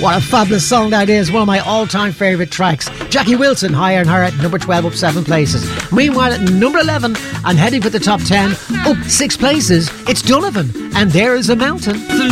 What a fabulous song that is. One of my all-time favourite tracks. Jackie Wilson, Higher and Higher at number 12, up 7 places. Meanwhile, at number 11, and heading for the top 10, up 6 places, it's Donovan, and There Is a Mountain.